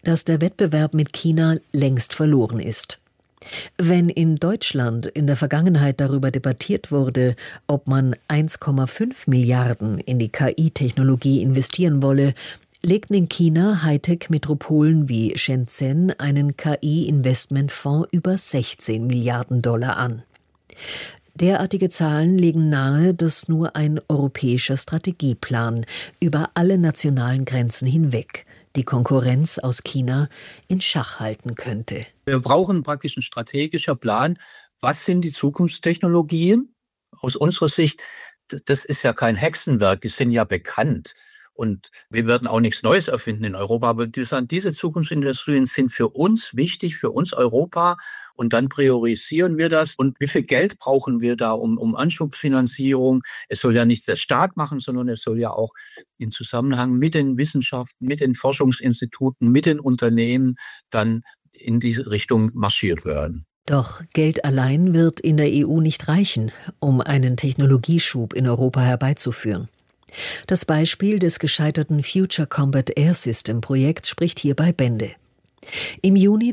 dass der Wettbewerb mit China längst verloren ist. Wenn in Deutschland in der Vergangenheit darüber debattiert wurde, ob man 1,5 Milliarden in die KI-Technologie investieren wolle, legten in China Hightech-Metropolen wie Shenzhen einen KI-Investmentfonds über 16 Milliarden Dollar an. Derartige Zahlen legen nahe, dass nur ein europäischer Strategieplan über alle nationalen Grenzen hinweg die Konkurrenz aus China in Schach halten könnte. Wir brauchen praktisch einen strategischen Plan. Was sind die Zukunftstechnologien? Aus unserer Sicht, das ist ja kein Hexenwerk, die sind ja bekannt. Und wir werden auch nichts Neues erfinden in Europa. Aber diese Zukunftsindustrien sind für uns wichtig, für uns Europa. Und dann priorisieren wir das. Und wie viel Geld brauchen wir da um Anschubfinanzierung? Es soll ja nicht der Staat machen, sondern es soll ja auch in Zusammenhang mit den Wissenschaften, mit den Forschungsinstituten, mit den Unternehmen dann in diese Richtung marschiert werden. Doch Geld allein wird in der EU nicht reichen, um einen Technologieschub in Europa herbeizuführen. Das Beispiel des gescheiterten Future Combat Air System Projekts spricht hierbei Bände. Im Juni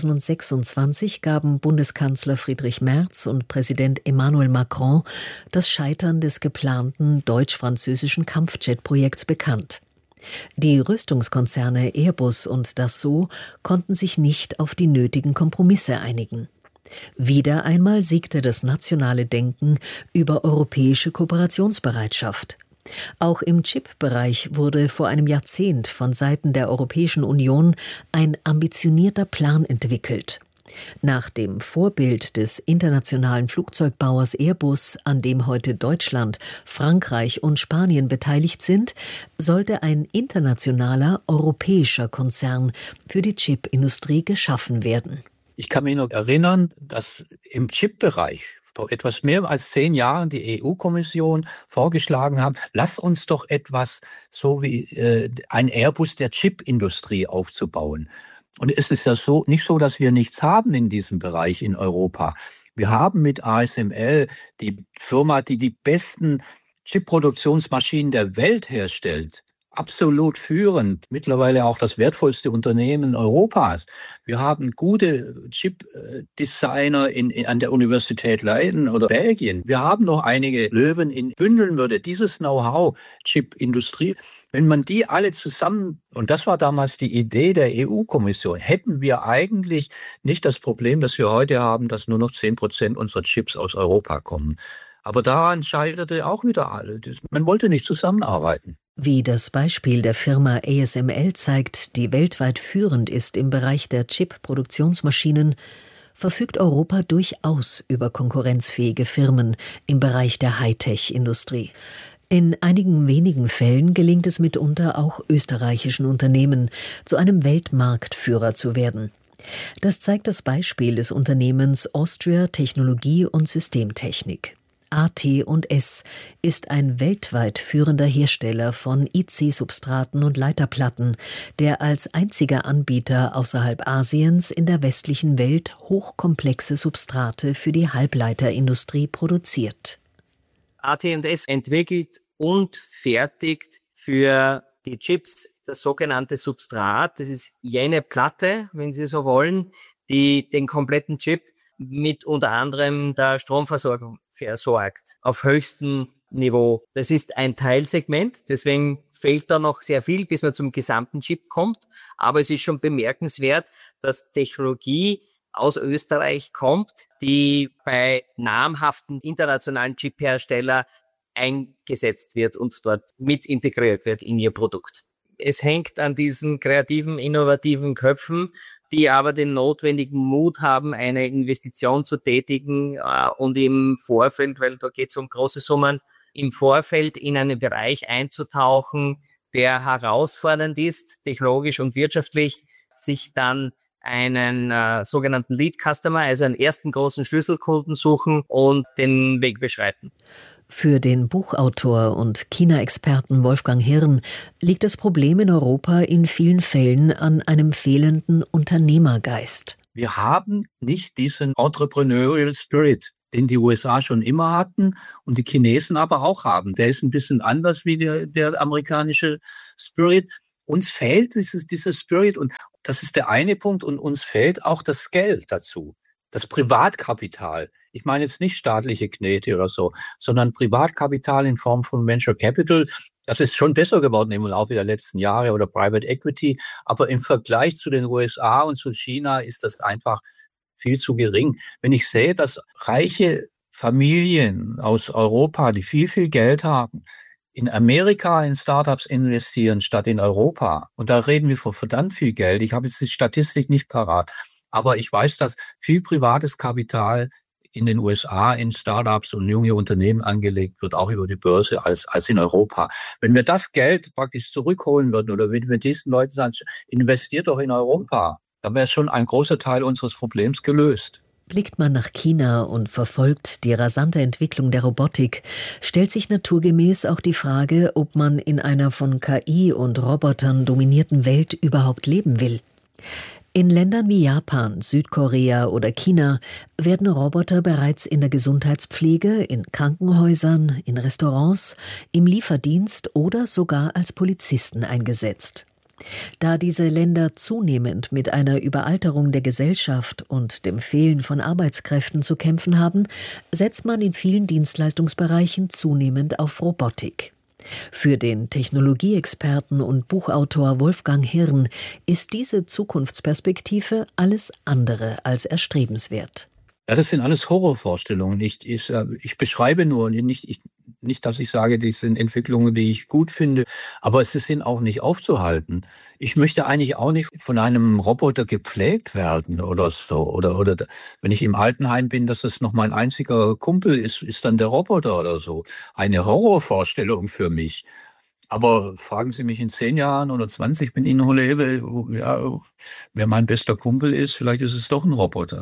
2026 gaben Bundeskanzler Friedrich Merz und Präsident Emmanuel Macron das Scheitern des geplanten deutsch-französischen Kampfjet-Projekts bekannt. Die Rüstungskonzerne Airbus und Dassault konnten sich nicht auf die nötigen Kompromisse einigen. Wieder einmal siegte das nationale Denken über europäische Kooperationsbereitschaft. Auch im Chip-Bereich wurde vor einem Jahrzehnt von Seiten der Europäischen Union ein ambitionierter Plan entwickelt. Nach dem Vorbild des internationalen Flugzeugbauers Airbus, an dem heute Deutschland, Frankreich und Spanien beteiligt sind, sollte ein internationaler europäischer Konzern für die Chipindustrie geschaffen werden. Ich kann mich noch erinnern, dass im Chip-Bereich vor etwas mehr als 10 Jahren die EU-Kommission vorgeschlagen hat, lass uns doch etwas so wie ein Airbus der Chipindustrie aufzubauen. Und es ist ja nicht so, dass wir nichts haben in diesem Bereich in Europa. Wir haben mit ASML die Firma, die die besten Chip-Produktionsmaschinen der Welt herstellt. Absolut führend, mittlerweile auch das wertvollste Unternehmen Europas. Wir haben gute Chip-Designer an der Universität Leiden oder Belgien. Wir haben noch einige Löwen in Bündeln würde. Dieses Know-how, Chip-Industrie, wenn man die alle zusammen, und das war damals die Idee der EU-Kommission, hätten wir eigentlich nicht das Problem, das wir heute haben, dass nur noch 10% unserer Chips aus Europa kommen. Aber daran scheiterte auch wieder alles. Man wollte nicht zusammenarbeiten. Wie das Beispiel der Firma ASML zeigt, die weltweit führend ist im Bereich der Chip-Produktionsmaschinen, verfügt Europa durchaus über konkurrenzfähige Firmen im Bereich der Hightech-Industrie. In einigen wenigen Fällen gelingt es mitunter auch österreichischen Unternehmen, zu einem Weltmarktführer zu werden. Das zeigt das Beispiel des Unternehmens Austria Technologie und Systemtechnik. AT&S ist ein weltweit führender Hersteller von IC-Substraten und Leiterplatten, der als einziger Anbieter außerhalb Asiens in der westlichen Welt hochkomplexe Substrate für die Halbleiterindustrie produziert. AT&S entwickelt und fertigt für die Chips das sogenannte Substrat. Das ist jene Platte, wenn Sie so wollen, die den kompletten Chip mit unter anderem der Stromversorgung versorgt, auf höchstem Niveau. Das ist ein Teilsegment, deswegen fehlt da noch sehr viel, bis man zum gesamten Chip kommt. Aber es ist schon bemerkenswert, dass Technologie aus Österreich kommt, die bei namhaften internationalen Chip-Herstellern eingesetzt wird und dort mit integriert wird in ihr Produkt. Es hängt an diesen kreativen, innovativen Köpfen, die aber den notwendigen Mut haben, eine Investition zu tätigen und im Vorfeld, weil da geht es um große Summen, im Vorfeld in einen Bereich einzutauchen, der herausfordernd ist, technologisch und wirtschaftlich, sich dann einen sogenannten Lead Customer, also einen ersten großen Schlüsselkunden suchen und den Weg beschreiten. Für den Buchautor und China-Experten Wolfgang Hirn liegt das Problem in Europa in vielen Fällen an einem fehlenden Unternehmergeist. Wir haben nicht diesen Entrepreneurial Spirit, den die USA schon immer hatten und die Chinesen aber auch haben. Der ist ein bisschen anders wie der amerikanische Spirit. Uns fehlt dieser Spirit und Das ist der eine Punkt und uns fehlt auch das Geld dazu. Das Privatkapital. Ich meine jetzt nicht staatliche Knete oder so, sondern Privatkapital in Form von Venture Capital. Das ist schon besser geworden im Laufe der letzten Jahre oder Private Equity. Aber im Vergleich zu den USA und zu China ist das einfach viel zu gering. Wenn ich sehe, dass reiche Familien aus Europa, die viel Geld haben, in Amerika in Startups investieren statt in Europa. Und da reden wir von verdammt viel Geld. Ich habe jetzt die Statistik nicht parat. Aber ich weiß, dass viel privates Kapital in den USA in Startups und junge Unternehmen angelegt wird, auch über die Börse, als in Europa. Wenn wir das Geld praktisch zurückholen würden oder wenn wir diesen Leuten sagen, investiert doch in Europa, dann wäre schon ein großer Teil unseres Problems gelöst. Blickt man nach China und verfolgt die rasante Entwicklung der Robotik, stellt sich naturgemäß auch die Frage, ob man in einer von KI und Robotern dominierten Welt überhaupt leben will. In Ländern wie Japan, Südkorea oder China werden Roboter bereits in der Gesundheitspflege, in Krankenhäusern, in Restaurants, im Lieferdienst oder sogar als Polizisten eingesetzt. Da diese Länder zunehmend mit einer Überalterung der Gesellschaft und dem Fehlen von Arbeitskräften zu kämpfen haben, setzt man in vielen Dienstleistungsbereichen zunehmend auf Robotik. Für den Technologieexperten und Buchautor Wolfgang Hirn ist diese Zukunftsperspektive alles andere als erstrebenswert. Ja, das sind alles Horrorvorstellungen. Ich beschreibe nur, nicht, dass ich sage, das sind Entwicklungen, die ich gut finde, aber es sind auch nicht aufzuhalten. Ich möchte eigentlich auch nicht von einem Roboter gepflegt werden oder so. Oder wenn ich im Altenheim bin, dass das noch mein einziger Kumpel ist dann der Roboter oder so. Eine Horrorvorstellung für mich. Aber fragen Sie mich in 10 Jahren oder 20, wenn ich noch lebe, ja, wer mein bester Kumpel ist, vielleicht ist es doch ein Roboter.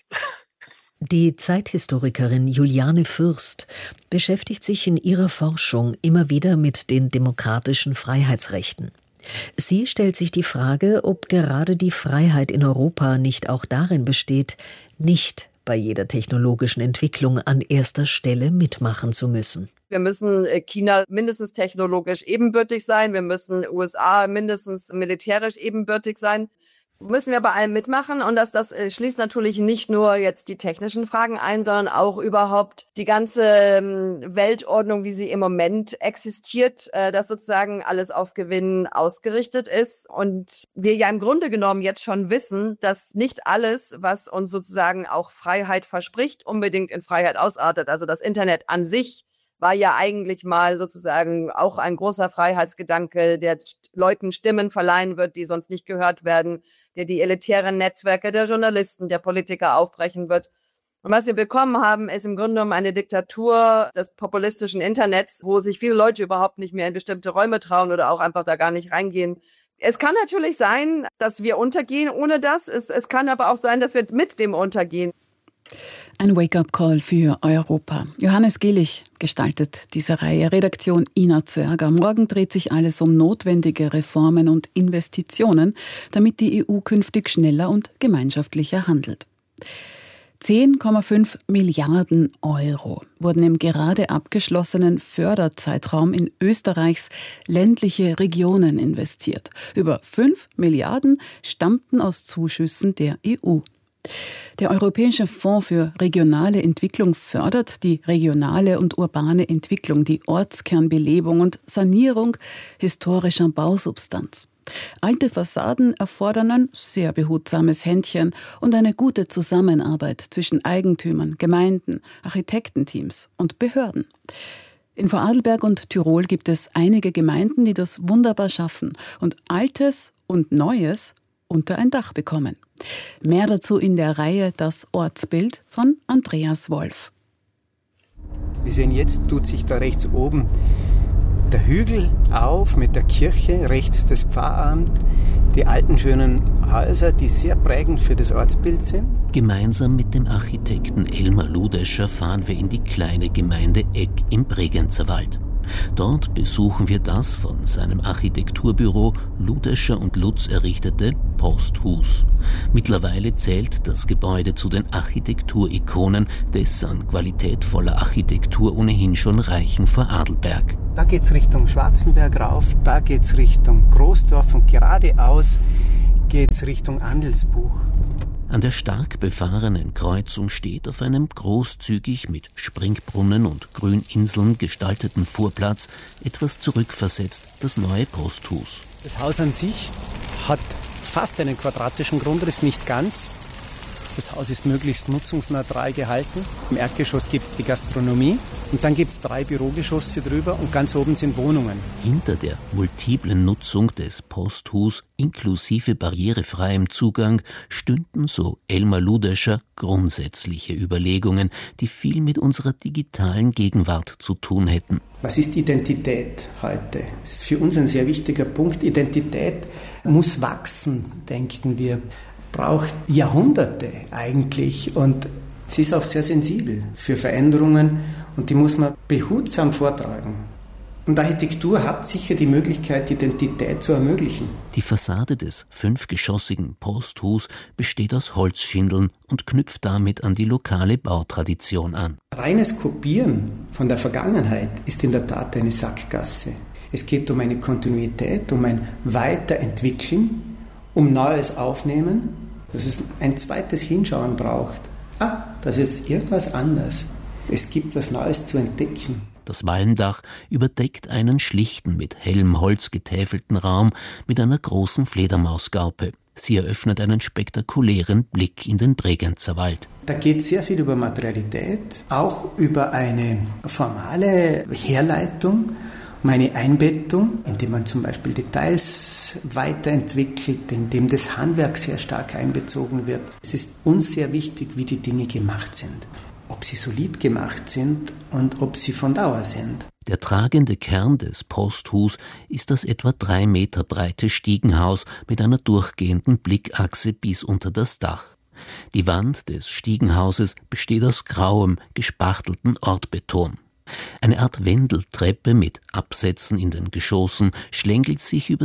Die Zeithistorikerin Juliane Fürst beschäftigt sich in ihrer Forschung immer wieder mit den demokratischen Freiheitsrechten. Sie stellt sich die Frage, ob gerade die Freiheit in Europa nicht auch darin besteht, nicht bei jeder technologischen Entwicklung an erster Stelle mitmachen zu müssen. Wir müssen China mindestens technologisch ebenbürtig sein, wir müssen USA mindestens militärisch ebenbürtig sein. Müssen wir bei allem mitmachen und das schließt natürlich nicht nur jetzt die technischen Fragen ein, sondern auch überhaupt die ganze Weltordnung, wie sie im Moment existiert, dass sozusagen alles auf Gewinn ausgerichtet ist und wir ja im Grunde genommen jetzt schon wissen, dass nicht alles, was uns sozusagen auch Freiheit verspricht, unbedingt in Freiheit ausartet. Also das Internet an sich war ja eigentlich mal sozusagen auch ein großer Freiheitsgedanke, der Leuten Stimmen verleihen wird, die sonst nicht gehört werden, der die elitären Netzwerke der Journalisten, der Politiker aufbrechen wird. Und was wir bekommen haben, ist im Grunde genommen eine Diktatur des populistischen Internets, wo sich viele Leute überhaupt nicht mehr in bestimmte Räume trauen oder auch einfach da gar nicht reingehen. Es kann natürlich sein, dass wir untergehen ohne das. Es kann aber auch sein, dass wir mit dem untergehen. Ein Wake-up-Call für Europa. Johannes Gillich gestaltet diese Reihe. Redaktion Ina Zwerger. Morgen dreht sich alles um notwendige Reformen und Investitionen, damit die EU künftig schneller und gemeinschaftlicher handelt. 10,5 Milliarden Euro wurden im gerade abgeschlossenen Förderzeitraum in Österreichs ländliche Regionen investiert. Über 5 Milliarden stammten aus Zuschüssen der EU. Der Europäische Fonds für regionale Entwicklung fördert die regionale und urbane Entwicklung, die Ortskernbelebung und Sanierung historischer Bausubstanz. Alte Fassaden erfordern ein sehr behutsames Händchen und eine gute Zusammenarbeit zwischen Eigentümern, Gemeinden, Architektenteams und Behörden. In Vorarlberg und Tirol gibt es einige Gemeinden, die das wunderbar schaffen und Altes und Neues unter ein Dach bekommen. Mehr dazu in der Reihe Das Ortsbild von Andreas Wolf. Wir sehen, jetzt tut sich da rechts oben der Hügel auf mit der Kirche, rechts das Pfarramt, die alten schönen Häuser, die sehr prägend für das Ortsbild sind. Gemeinsam mit dem Architekten Elmar Ludescher fahren wir in die kleine Gemeinde Egg im Bregenzerwald. Dort besuchen wir das von seinem Architekturbüro Ludescher und Lutz errichtete Posthus. Mittlerweile zählt das Gebäude zu den Architekturikonen des an qualitätvoller Architektur ohnehin schon reichen Vorarlberg. Da geht's Richtung Schwarzenberg rauf, da geht's Richtung Großdorf und geradeaus geht's Richtung Andelsbuch. An der stark befahrenen Kreuzung steht auf einem großzügig mit Springbrunnen und Grüninseln gestalteten Vorplatz etwas zurückversetzt das neue Posthus. Das Haus an sich hat fast einen quadratischen Grundriss, nicht ganz. Das Haus ist möglichst nutzungsneutral gehalten. Im Erdgeschoss gibt es die Gastronomie und dann gibt es 3 Bürogeschosse drüber und ganz oben sind Wohnungen. Hinter der multiplen Nutzung des Posthus inklusive barrierefreiem Zugang stünden, so Elmar Ludescher, grundsätzliche Überlegungen, die viel mit unserer digitalen Gegenwart zu tun hätten. Was ist Identität heute? Das ist für uns ein sehr wichtiger Punkt. Identität muss wachsen, denken wir. Braucht Jahrhunderte eigentlich und sie ist auch sehr sensibel für Veränderungen und die muss man behutsam vortragen. Und Architektur hat sicher die Möglichkeit, Identität zu ermöglichen. Die Fassade des 5-geschossigen Posthus besteht aus Holzschindeln und knüpft damit an die lokale Bautradition an. Reines Kopieren von der Vergangenheit ist in der Tat eine Sackgasse. Es geht um eine Kontinuität, um ein Weiterentwickeln, um Neues aufnehmen, dass es ein zweites Hinschauen braucht. Das ist irgendwas anderes. Es gibt was Neues zu entdecken. Das Walmdach überdeckt einen schlichten, mit hellem Holz getäfelten Raum mit einer großen Fledermausgaupe. Sie eröffnet einen spektakulären Blick in den Bregenzer Wald. Da geht sehr viel über Materialität, auch über eine formale Herleitung, um eine Einbettung, indem man zum Beispiel Details weiterentwickelt, indem das Handwerk sehr stark einbezogen wird. Es ist uns sehr wichtig, wie die Dinge gemacht sind. Ob sie solid gemacht sind und ob sie von Dauer sind. Der tragende Kern des Posthus ist das etwa 3 Meter breite Stiegenhaus mit einer durchgehenden Blickachse bis unter das Dach. Die Wand des Stiegenhauses besteht aus grauem, gespachtelten Ortbeton. Eine Art Wendeltreppe mit Absätzen in den Geschossen schlängelt sich über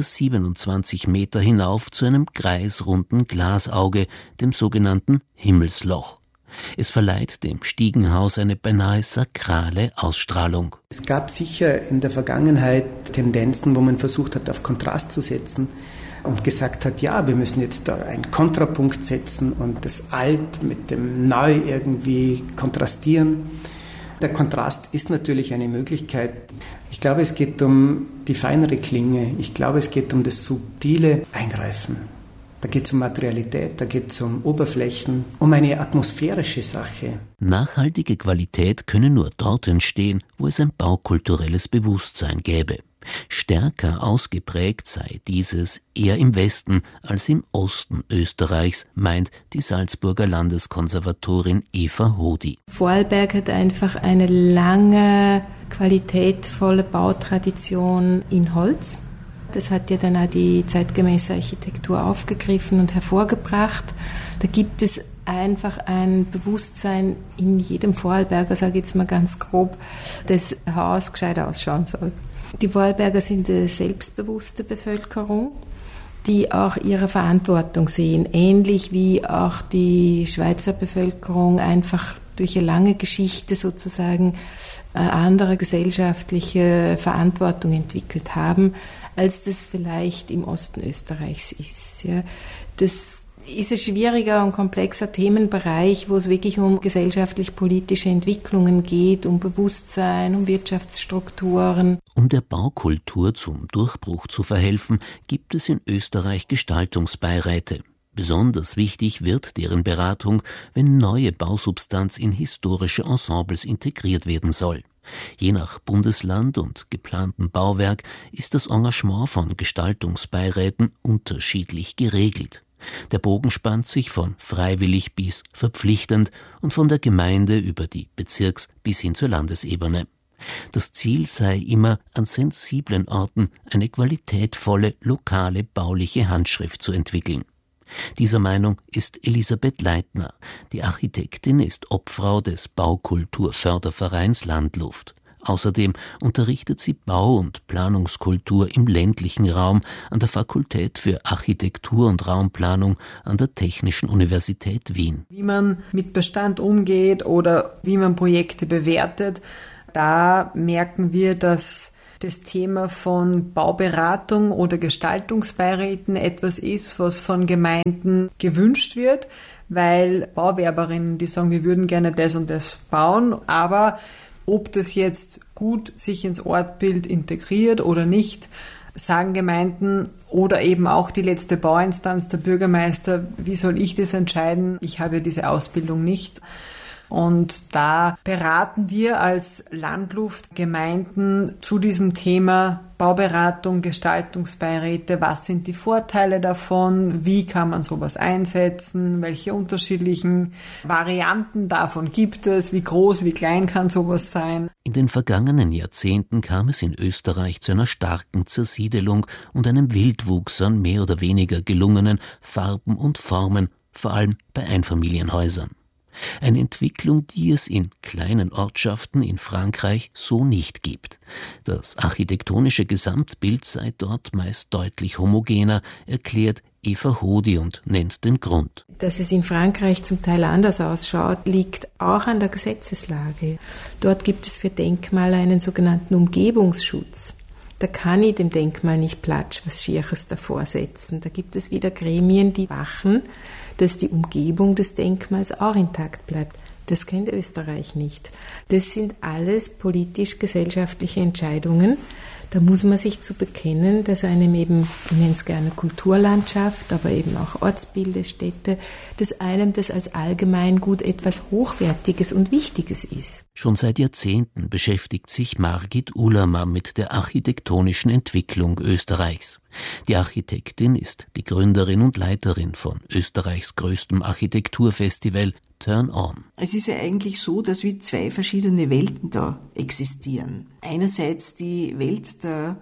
27 Meter hinauf zu einem kreisrunden Glasauge, dem sogenannten Himmelsloch. Es verleiht dem Stiegenhaus eine beinahe sakrale Ausstrahlung. Es gab sicher in der Vergangenheit Tendenzen, wo man versucht hat, auf Kontrast zu setzen und gesagt hat, ja, wir müssen jetzt da einen Kontrapunkt setzen und das Alt mit dem Neu irgendwie kontrastieren. Der Kontrast ist natürlich eine Möglichkeit. Ich glaube, es geht um die feinere Klinge. Ich glaube, es geht um das subtile Eingreifen. Da geht es um Materialität, da geht es um Oberflächen, um eine atmosphärische Sache. Nachhaltige Qualität könne nur dort entstehen, wo es ein baukulturelles Bewusstsein gäbe. Stärker ausgeprägt sei dieses eher im Westen als im Osten Österreichs, meint die Salzburger Landeskonservatorin Eva Hodi. Vorarlberg hat einfach eine lange, qualitätvolle Bautradition in Holz. Das hat ja dann auch die zeitgemäße Architektur aufgegriffen und hervorgebracht. Da gibt es einfach ein Bewusstsein in jedem Vorarlberger, sage ich jetzt mal ganz grob, dass ein Haus gescheit ausschauen soll. Die Vorarlberger sind eine selbstbewusste Bevölkerung, die auch ihre Verantwortung sehen, ähnlich wie auch die Schweizer Bevölkerung einfach durch eine lange Geschichte sozusagen eine andere gesellschaftliche Verantwortung entwickelt haben, als das vielleicht im Osten Österreichs ist. Ja. Das ist ein schwieriger und komplexer Themenbereich, wo es wirklich um gesellschaftlich-politische Entwicklungen geht, um Bewusstsein, um Wirtschaftsstrukturen. Um der Baukultur zum Durchbruch zu verhelfen, gibt es in Österreich Gestaltungsbeiräte. Besonders wichtig wird deren Beratung, wenn neue Bausubstanz in historische Ensembles integriert werden soll. Je nach Bundesland und geplantem Bauwerk ist das Engagement von Gestaltungsbeiräten unterschiedlich geregelt. Der Bogen spannt sich von freiwillig bis verpflichtend und von der Gemeinde über die Bezirks- bis hin zur Landesebene. Das Ziel sei immer, an sensiblen Orten eine qualitätvolle, lokale bauliche Handschrift zu entwickeln. Dieser Meinung ist Elisabeth Leitner. Die Architektin ist Obfrau des Baukulturfördervereins Landluft. Außerdem unterrichtet sie Bau- und Planungskultur im ländlichen Raum an der Fakultät für Architektur und Raumplanung an der Technischen Universität Wien. Wie man mit Bestand umgeht oder wie man Projekte bewertet, da merken wir, dass das Thema von Bauberatung oder Gestaltungsbeiräten etwas ist, was von Gemeinden gewünscht wird, weil Bauwerberinnen, die sagen, wir würden gerne das und das bauen, aber ob das jetzt gut sich ins Ortsbild integriert oder nicht, sagen Gemeinden oder eben auch die letzte Bauinstanz, der Bürgermeister, wie soll ich das entscheiden? Ich habe ja diese Ausbildung nicht. Und da beraten wir als Landluft Gemeinden zu diesem Thema Bauberatung, Gestaltungsbeiräte, was sind die Vorteile davon, wie kann man sowas einsetzen, welche unterschiedlichen Varianten davon gibt es, wie groß, wie klein kann sowas sein. In den vergangenen Jahrzehnten kam es in Österreich zu einer starken Zersiedelung und einem Wildwuchs an mehr oder weniger gelungenen Farben und Formen, vor allem bei Einfamilienhäusern. Eine Entwicklung, die es in kleinen Ortschaften in Frankreich so nicht gibt. Das architektonische Gesamtbild sei dort meist deutlich homogener, erklärt Eva Hodi und nennt den Grund. Dass es in Frankreich zum Teil anders ausschaut, liegt auch an der Gesetzeslage. Dort gibt es für Denkmale einen sogenannten Umgebungsschutz. Da kann ich dem Denkmal nicht platsch was Schierches davor setzen. Da gibt es wieder Gremien, die wachen, dass die Umgebung des Denkmals auch intakt bleibt. Das kennt Österreich nicht. Das sind alles politisch-gesellschaftliche Entscheidungen. Da muss man sich zu bekennen, dass einem eben, ich nenne es gerne Kulturlandschaft, aber eben auch Ortsbilder, Städte, dass einem das als Allgemeingut etwas Hochwertiges und Wichtiges ist. Schon seit Jahrzehnten beschäftigt sich Margit Uhlama mit der architektonischen Entwicklung Österreichs. Die Architektin ist die Gründerin und Leiterin von Österreichs größtem Architekturfestival Turn On. Es ist ja eigentlich so, dass wie zwei verschiedene Welten da existieren. Einerseits die Welt der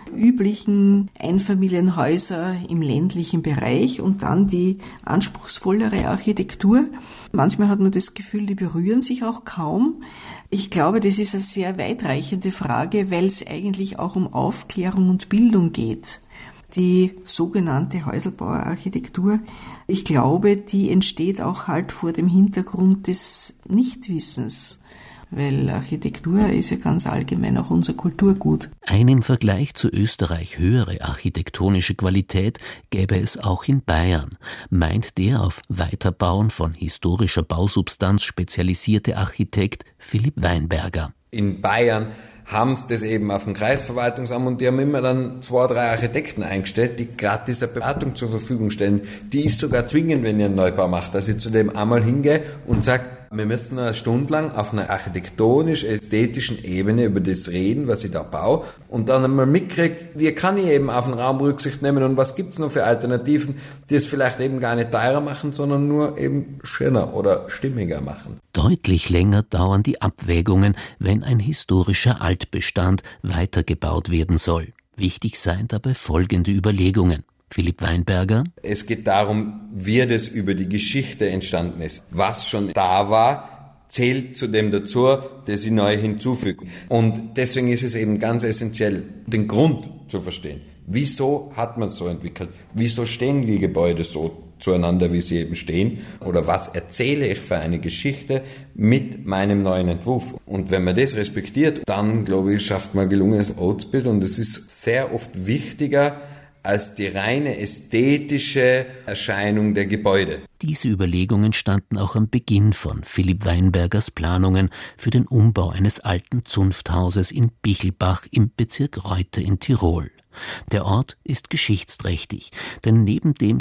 üblichen Einfamilienhäuser im ländlichen Bereich und dann die anspruchsvollere Architektur. Manchmal hat man das Gefühl, die berühren sich auch kaum. Ich glaube, das ist eine sehr weitreichende Frage, weil es eigentlich auch um Aufklärung und Bildung geht. Die sogenannte Häuselbauerarchitektur, ich glaube, die entsteht auch halt vor dem Hintergrund des Nichtwissens, weil Architektur ist ja ganz allgemein auch unser Kulturgut. Eine im Vergleich zu Österreich höhere architektonische Qualität gäbe es auch in Bayern, meint der auf Weiterbauen von historischer Bausubstanz spezialisierte Architekt Philipp Weinberger. In Bayern haben sie das eben auf dem Kreisverwaltungsamt und die haben immer dann 2, 3 Architekten eingestellt, die gratis eine Beratung zur Verfügung stellen. Die ist sogar zwingend, wenn ihr einen Neubau macht, dass ich zu dem einmal hingehe und sage, wir müssen eine Stunde lang auf einer architektonisch-ästhetischen Ebene über das reden, was ich da baue und dann einmal mitkriege, wie kann ich eben auf den Raum Rücksicht nehmen und was gibt's noch für Alternativen, die es vielleicht eben gar nicht teurer machen, sondern nur eben schöner oder stimmiger machen. Deutlich länger dauern die Abwägungen, wenn ein historischer Altbestand weitergebaut werden soll. Wichtig seien dabei folgende Überlegungen. Philipp Weinberger. Es geht darum, wie das über die Geschichte entstanden ist. Was schon da war, zählt zu dem dazu, das ich neu hinzufüge. Und deswegen ist es eben ganz essentiell, den Grund zu verstehen. Wieso hat man es so entwickelt? Wieso stehen die Gebäude so zueinander, wie sie eben stehen? Oder was erzähle ich für eine Geschichte mit meinem neuen Entwurf? Und wenn man das respektiert, dann, glaube ich, schafft man ein gelungenes Ortsbild. Und es ist sehr oft wichtiger als die reine ästhetische Erscheinung der Gebäude. Diese Überlegungen standen auch am Beginn von Philipp Weinbergers Planungen für den Umbau eines alten Zunfthauses in Bichelbach im Bezirk Reute in Tirol. Der Ort ist geschichtsträchtig, denn neben dem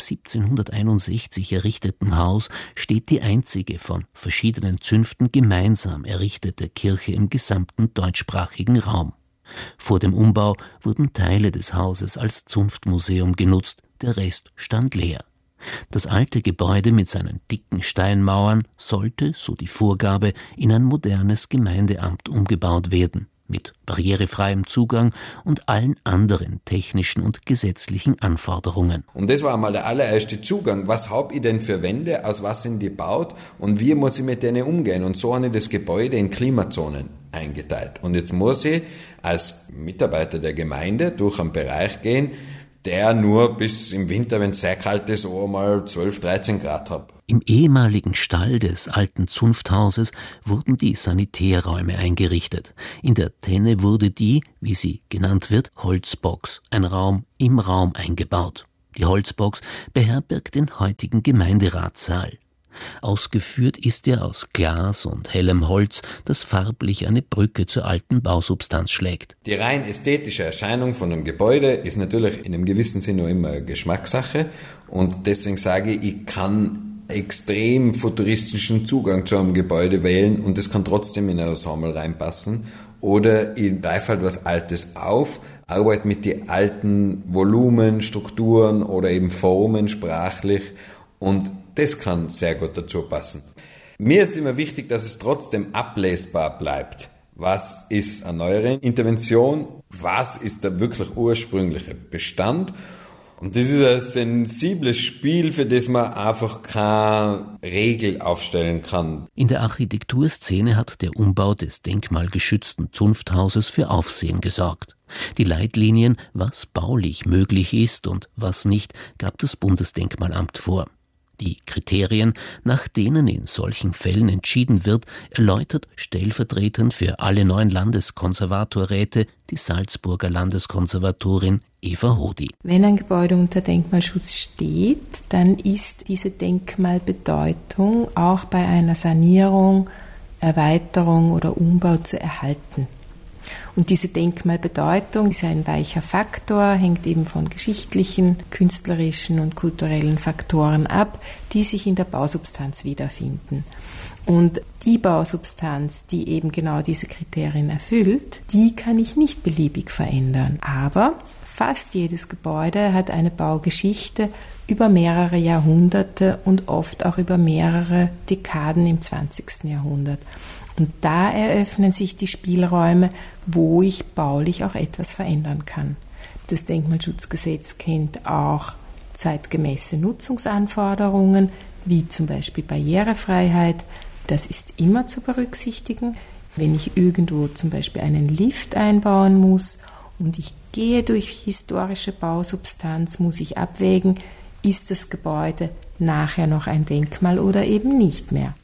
1761 errichteten Haus steht die einzige von verschiedenen Zünften gemeinsam errichtete Kirche im gesamten deutschsprachigen Raum. Vor dem Umbau wurden Teile des Hauses als Zunftmuseum genutzt, der Rest stand leer. Das alte Gebäude mit seinen dicken Steinmauern sollte, so die Vorgabe, in ein modernes Gemeindeamt umgebaut werden, mit barrierefreiem Zugang und allen anderen technischen und gesetzlichen Anforderungen. Und das war einmal der allererste Zugang. Was habe ich denn für Wände, aus was sind die gebaut und wie muss ich mit denen umgehen? Und so habe ich das Gebäude in Klimazonen eingeteilt. Und jetzt muss ich als Mitarbeiter der Gemeinde durch einen Bereich gehen, der nur bis im Winter, wenn es sehr kalt ist, auch mal 12, 13 Grad hat. Im ehemaligen Stall des alten Zunfthauses wurden die Sanitärräume eingerichtet. In der Tenne wurde die, wie sie genannt wird, Holzbox, ein Raum im Raum eingebaut. Die Holzbox beherbergt den heutigen Gemeinderatssaal. Ausgeführt ist er aus Glas und hellem Holz, das farblich eine Brücke zur alten Bausubstanz schlägt. Die rein ästhetische Erscheinung von einem Gebäude ist natürlich in einem gewissen Sinne immer eine Geschmackssache und deswegen sage ich, ich kann extrem futuristischen Zugang zu einem Gebäude wählen und es kann trotzdem in ein Ensemble reinpassen oder ich greife halt was Altes auf, arbeite mit den alten Volumen, Strukturen oder eben Formen sprachlich und das kann sehr gut dazu passen. Mir ist immer wichtig, dass es trotzdem ablesbar bleibt. Was ist eine neuere Intervention? Was ist der wirklich ursprüngliche Bestand? Und das ist ein sensibles Spiel, für das man einfach keine Regel aufstellen kann. In der Architekturszene hat der Umbau des denkmalgeschützten Zunfthauses für Aufsehen gesorgt. Die Leitlinien, was baulich möglich ist und was nicht, gab das Bundesdenkmalamt vor. Die Kriterien, nach denen in solchen Fällen entschieden wird, erläutert stellvertretend für alle 9 Landeskonservatorräte die Salzburger Landeskonservatorin Eva Hodi. Wenn ein Gebäude unter Denkmalschutz steht, dann ist diese Denkmalbedeutung auch bei einer Sanierung, Erweiterung oder Umbau zu erhalten. Und diese Denkmalbedeutung ist ein weicher Faktor, hängt eben von geschichtlichen, künstlerischen und kulturellen Faktoren ab, die sich in der Bausubstanz wiederfinden. Und die Bausubstanz, die eben genau diese Kriterien erfüllt, die kann ich nicht beliebig verändern. Aber fast jedes Gebäude hat eine Baugeschichte über mehrere Jahrhunderte und oft auch über mehrere Dekaden im 20. Jahrhundert. Und da eröffnen sich die Spielräume, wo ich baulich auch etwas verändern kann. Das Denkmalschutzgesetz kennt auch zeitgemäße Nutzungsanforderungen, wie zum Beispiel Barrierefreiheit. Das ist immer zu berücksichtigen. Wenn ich irgendwo zum Beispiel einen Lift einbauen muss und ich gehe durch historische Bausubstanz, muss ich abwägen, ist das Gebäude nachher noch ein Denkmal oder eben nicht mehr.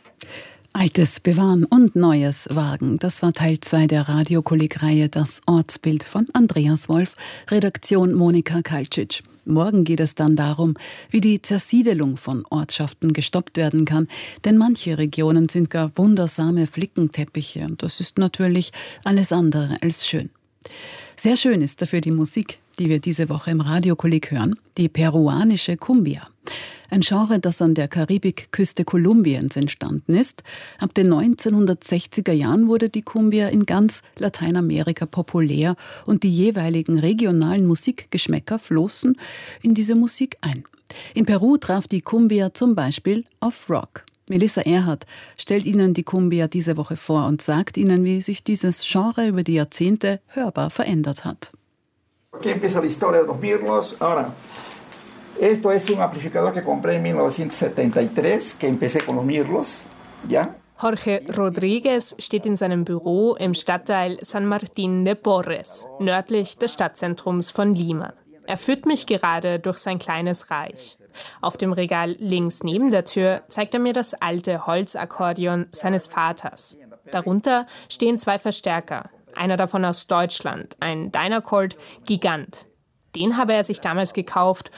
Altes bewahren und Neues wagen. Das war Teil 2 der Radiokolleg-Reihe Das Ortsbild von Andreas Wolf, Redaktion Monika Kaltschitsch. Morgen geht es dann darum, wie die Zersiedelung von Ortschaften gestoppt werden kann, denn manche Regionen sind gar wundersame Flickenteppiche und das ist natürlich alles andere als schön. Sehr schön ist dafür die Musik, die wir diese Woche im Radiokolleg hören, die peruanische Cumbia. Ein Genre, das an der Karibikküste Kolumbiens entstanden ist. Ab den 1960er Jahren wurde die Cumbia in ganz Lateinamerika populär und die jeweiligen regionalen Musikgeschmäcker flossen in diese Musik ein. In Peru traf die Cumbia zum Beispiel auf Rock. Melissa Erhardt stellt Ihnen die Cumbia diese Woche vor und sagt Ihnen, wie sich dieses Genre über die Jahrzehnte hörbar verändert hat. Aquí empieza la historia de los mirlos. Ahora, esto es un amplificador que compré en 1973, que empecé con los mirlos, ¿ya? Jorge Rodriguez steht in seinem Büro im Stadtteil San Martín de Porres, nördlich des Stadtzentrums von Lima. Er führt mich gerade durch sein kleines Reich. Auf dem Regal links neben der Tür zeigt er mir das alte Holzakkordeon seines Vaters. Darunter stehen 2 Verstärker. Einer davon aus Deutschland, ein Dynacord Gigant. Den habe er sich damals gekauft,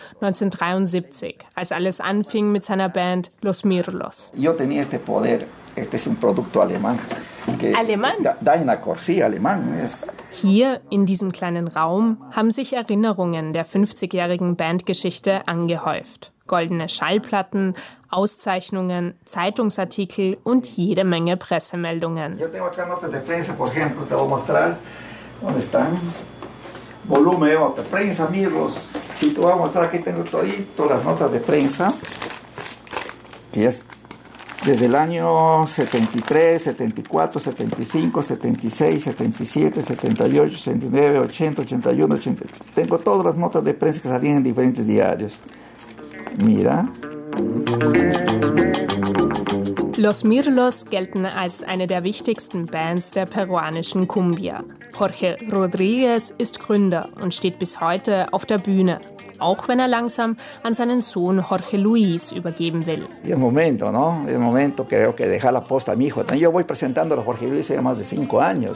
1973, als alles anfing mit seiner Band Los Mirlos. Yo tenía este poder, este es un producto alemán. Alemán? Dynacord, sí, alemán. Hier, in diesem kleinen Raum, haben sich Erinnerungen der 50-jährigen Bandgeschichte angehäuft. Goldene Schallplatten, Auszeichnungen, Zeitungsartikel und jede Menge Pressemeldungen. Yo tengo acá notas de prensa, por ejemplo, te voy a mostrar dónde están. Volumen de nota de prensa, Mirlos. Si te voy a mostrar, aquí tengo todito las notas de prensa, que es desde el año 73, 74, 75, 76, 77, 78, 79, 80, 81, 80. Tengo todas las notas de prensa que salían en diferentes diarios. Mira. Los Mirlos gelten als eine der wichtigsten Bands der peruanischen Cumbia. Jorge Rodriguez ist Gründer und steht bis heute auf der Bühne, auch wenn er langsam an seinen Sohn Jorge Luis übergeben will. El momento creo que dejar la posta a mi hijo. Yo voy presentando a Jorge Luis hace más de 5 años.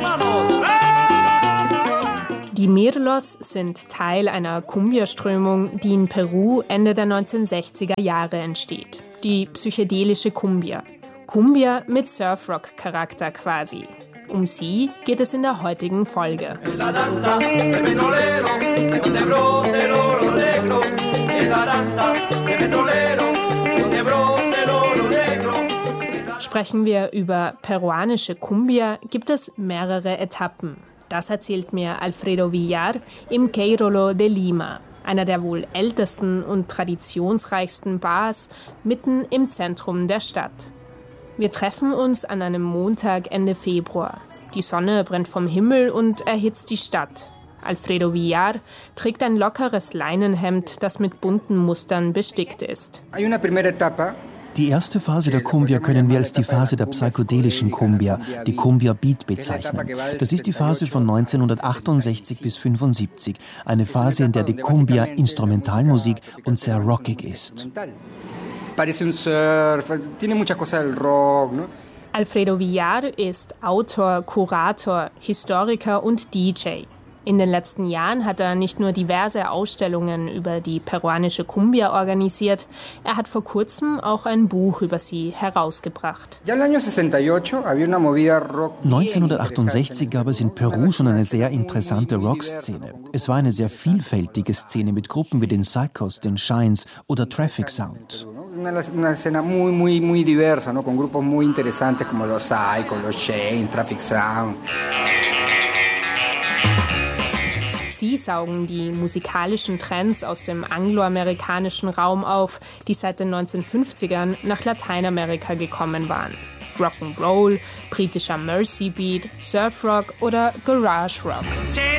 Die Mirlos sind Teil einer Cumbia-Strömung, die in Peru Ende der 1960er Jahre entsteht. Die psychedelische Cumbia. Cumbia mit Surfrock-Charakter quasi. Um sie geht es in der heutigen Folge. Sprechen wir über peruanische Cumbia, gibt es mehrere Etappen. Das erzählt mir Alfredo Villar im Queirolo de Lima, einer der wohl ältesten und traditionsreichsten Bars mitten im Zentrum der Stadt. Wir treffen uns an einem Montag Ende Februar. Die Sonne brennt vom Himmel und erhitzt die Stadt. Alfredo Villar trägt ein lockeres Leinenhemd, das mit bunten Mustern bestickt ist. Die erste Phase der Cumbia können wir als die Phase der psychedelischen Cumbia, die Cumbia Beat, bezeichnen. Das ist die Phase von 1968 bis 1975, eine Phase, in der die Cumbia Instrumentalmusik und sehr rockig ist. Alfredo Villar ist Autor, Kurator, Historiker und DJ. In den letzten Jahren hat er nicht nur diverse Ausstellungen über die peruanische Cumbia organisiert, er hat vor kurzem auch ein Buch über sie herausgebracht. 1968 gab es in Peru schon eine sehr interessante Rockszene. Es war eine sehr vielfältige Szene mit Gruppen wie den Psychos, den Shines oder Traffic Sound. Una escena muy diversa, ¿no? Con grupos muy interesantes como los Psychos, los Shines, Traffic Sound. Sie saugen die musikalischen Trends aus dem angloamerikanischen Raum auf, die seit den 1950ern nach Lateinamerika gekommen waren. Rock'n'Roll, britischer Mersey Beat, Surfrock oder Garage Rock.